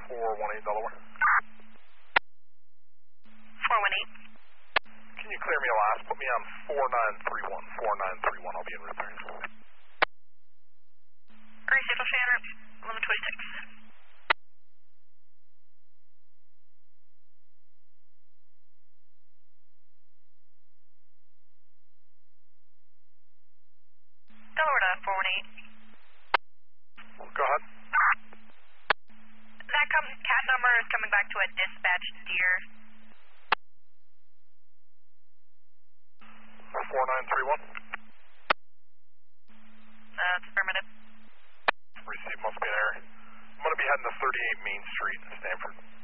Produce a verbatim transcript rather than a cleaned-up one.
four one eight Delaware. four one eight. Can you clear me last? Put me on four nine three one. four nine three one, I'll be in route there. Receive a fan route eleven twenty-six. Delaware to four one eight. Go ahead. That com cat number is coming back to a dispatch deer. four nine three one. That's affirmative. Receive, must be an error. I'm going to be heading to thirty-eight Main Street in Stanford.